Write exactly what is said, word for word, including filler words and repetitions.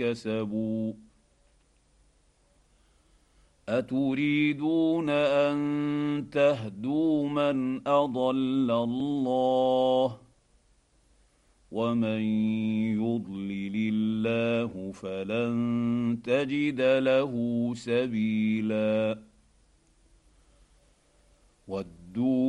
كسبوا اتريدون ان تهدوا من اضل الله ومن يضلل الله فلن تجد له سبيلا ودوا